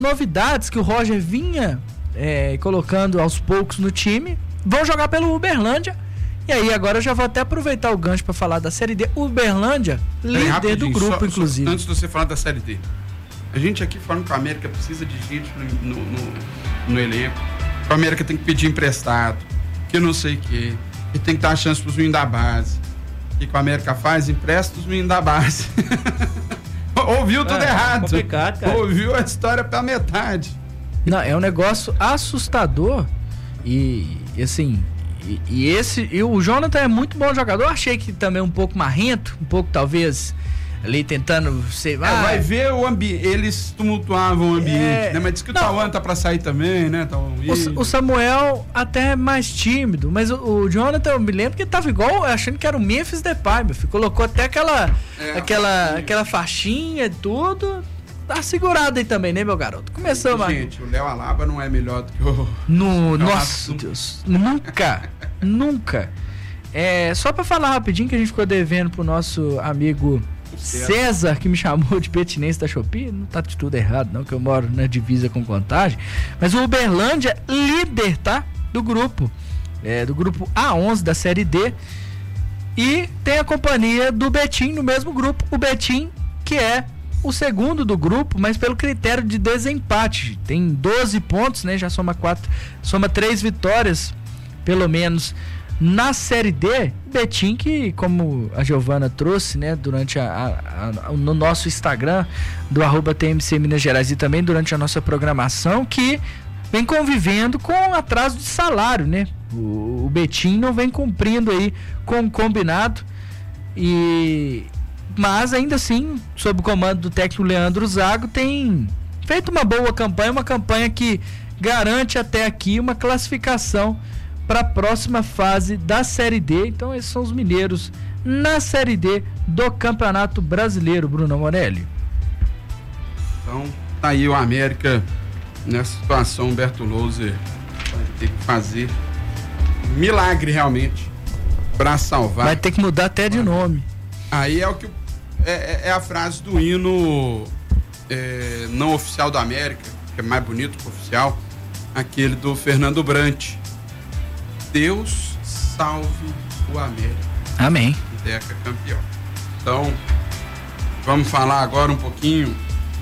novidades que o Roger vinha colocando aos poucos no time, vão jogar pelo Uberlândia. E aí agora eu já vou até aproveitar o gancho para falar da Série D. Uberlândia, líder do grupo, inclusive. Antes de você falar da Série D, a gente aqui falando que a América precisa de gente no elenco, que a América tem que pedir emprestado, que não sei o quê, que tem que dar chance pros meninos da base. O que a América faz? Empresta os meninos da base. Ouviu tudo errado. Complicado, cara. Ouviu a história pela metade. Não, é um negócio assustador e assim... E o Jonathan é muito bom jogador. Eu achei que também um pouco marrento, um pouco talvez ali tentando ser. Vai ver o ambiente. Eles tumultuavam o ambiente, né? Mas diz que o Tauan tá pra sair também, né? O Samuel até é mais tímido, mas o Jonathan, eu me lembro que ele tava igual, achando que era o Memphis Depay, meu filho. Colocou até aquela faixinha e tudo. Tá segurado aí também, né, meu garoto? Começou, mano. Gente, o Léo Alaba não é melhor do que o... Nossa, Deus. Nunca. Só pra falar rapidinho que a gente ficou devendo pro nosso amigo César, que me chamou de petinense da Shopee. Não tá de tudo errado, não, que eu moro na divisa com Contagem. Mas o Uberlândia, líder, tá? Do grupo. Do grupo A11 da Série D. E tem a companhia do Betim no mesmo grupo. O Betim, que é o segundo do grupo, mas pelo critério de desempate. Tem 12 pontos, né? Já soma 3 vitórias, pelo menos, na Série D. Betim, que, como a Giovana trouxe, né? Durante no nosso Instagram, do @TMC Minas Gerais, e também durante a nossa programação, que vem convivendo com atraso de salário, né? O Betim não vem cumprindo aí com o combinado, mas ainda assim, sob o comando do técnico Leandro Zago, tem feito uma boa campanha, uma campanha que garante até aqui uma classificação para a próxima fase da Série D. Então esses são os mineiros na Série D do Campeonato Brasileiro, Bruno Morelli. Então tá aí o América nessa situação. Humberto Louser vai ter que fazer milagre realmente para salvar. Vai ter que mudar até de nome. Aí é o que é a frase do hino não oficial do América, que é mais bonito que o oficial, aquele do Fernando Brant. Deus salve o América. Amém. Deca campeão. Então, vamos falar agora um pouquinho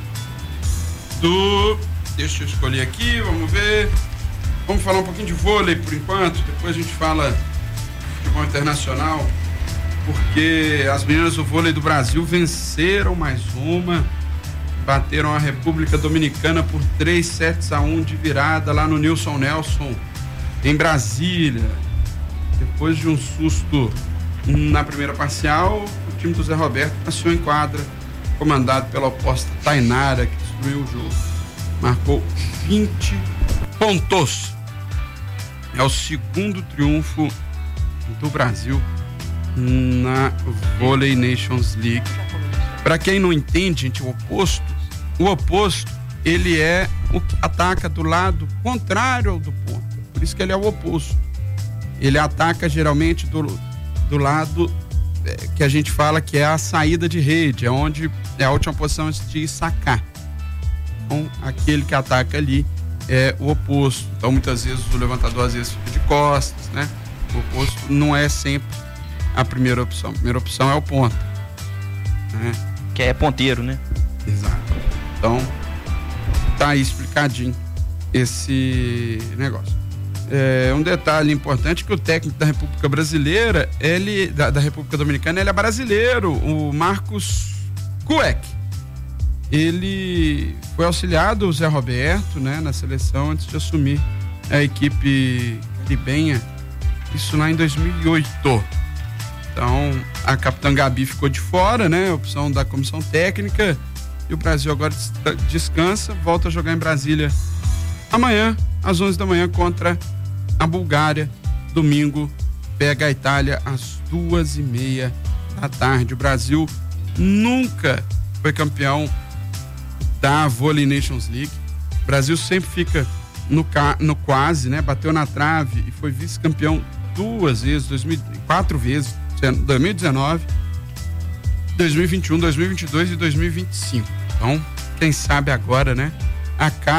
deixa eu escolher aqui, vamos ver. Vamos falar um pouquinho de vôlei por enquanto, depois a gente fala de futebol internacional, porque as meninas do vôlei do Brasil venceram mais uma, bateram a República Dominicana por 3-1 de virada lá no Nilson Nelson, em Brasília. Depois de um susto na primeira parcial, o time do Zé Roberto nasceu em quadra, comandado pela oposta Tainara, que destruiu o jogo. Marcou 20 pontos. É o segundo triunfo do Brasil na Volley Nations League. Para quem não entende, gente, o oposto, ele ataca do lado contrário ao do ponto. Por isso que ele é o oposto. Ele ataca geralmente do lado que a gente fala que é a saída de rede, é onde é a última posição antes de sacar. Então, aquele que ataca ali é o oposto. Então, muitas vezes o levantador às vezes fica de costas, né? O oposto não é sempre a primeira opção. A primeira opção é o ponta, né? Que é ponteiro, né? Exato. Então, tá aí explicadinho esse negócio. Um detalhe importante, que o técnico da República Brasileira, da República Dominicana, ele é brasileiro, o Marcos Cueck. Ele foi auxiliado do Zé Roberto, né, na seleção antes de assumir a equipe caribenha, isso lá em 2008. Então, a capitã Gabi ficou de fora, né, opção da comissão técnica, e o Brasil agora descansa, volta a jogar em Brasília amanhã, às 11 da manhã, contra a Bulgária. Domingo pega a Itália às 2:30 da tarde. O Brasil nunca foi campeão da Volley Nations League. O Brasil sempre fica no quase, né? Bateu na trave e foi vice-campeão 4 vezes, 2019, 2021, 2022 e 2025. Então, quem sabe agora, né? a